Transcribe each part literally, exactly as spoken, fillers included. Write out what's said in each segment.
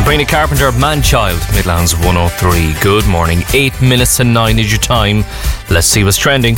Sabrina Carpenter, Man-Child, Midlands one oh three. Good morning. Eight minutes to nine is your time. Let's see what's trending.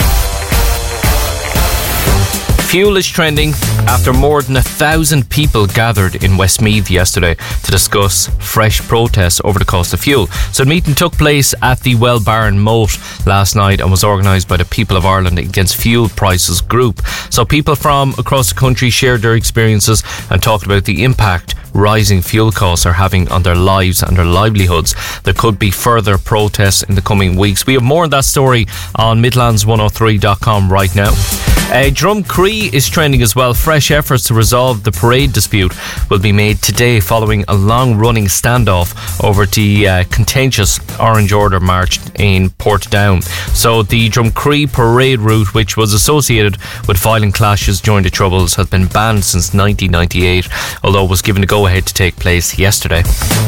Fuel is trending after more than a thousand people gathered in Westmeath yesterday to discuss fresh protests over the cost of fuel. So the meeting took place at the Wellbarn Moat last night and was organised by the People of Ireland Against Fuel Prices group. So people from across the country shared their experiences and talked about the impact rising fuel costs are having on their lives and their livelihoods. There could be further protests in the coming weeks. We have more on that story on midlands one oh three dot com right now. Uh, Drumcree is trending as well. Fresh efforts to resolve the parade dispute will be made today following a long-running standoff over the uh, contentious Orange Order March in Portadown. So the Drumcree parade route, which was associated with violent clashes during the Troubles, has been banned since nineteen ninety-eight, although it was given a go-ahead to take place yesterday.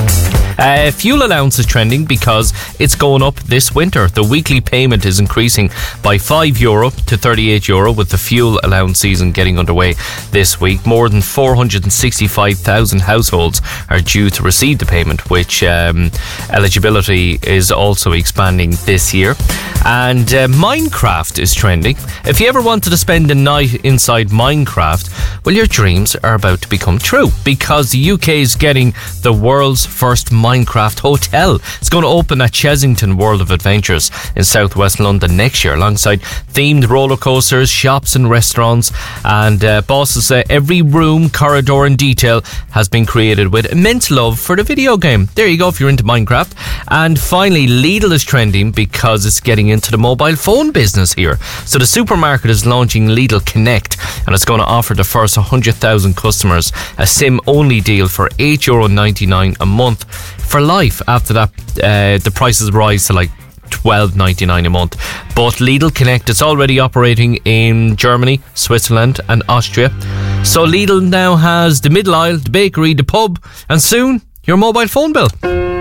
Uh, fuel allowance is trending because it's going up this winter. The weekly payment is increasing by five euro to thirty-eight euro, with the fuel allowance season getting underway this week. More than four hundred sixty-five thousand households are due to receive the payment, which um, eligibility is also expanding this year. And uh, Minecraft is trending. If you ever wanted to spend a night inside Minecraft, well, your dreams are about to become true, because the U K is getting the world's first Minecraft hotel. It's going to open at Chesington World of Adventures in southwest London next year, alongside themed roller coasters, shops and restaurants. And uh, bosses say every room, corridor and detail has been created with immense love for the video game. There you go if you're into Minecraft. And finally, Lidl is trending because it's getting into the mobile phone business here. So the supermarket is launching Lidl Connect, and it's going to offer the first one hundred thousand customers a SIM-only deal for eight euro ninety-nine a month for life. After that, uh, the prices rise to like twelve ninety-nine a month. But Lidl Connect is already operating in Germany, Switzerland and Austria. So Lidl now has the middle aisle, the bakery, the pub, and soon your mobile phone bill.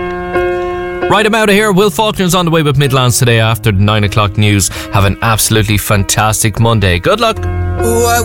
Right, I'm out of here. Will Faulkner's on the way with Midlands today after the nine o'clock news. Have an absolutely fantastic Monday. Good luck.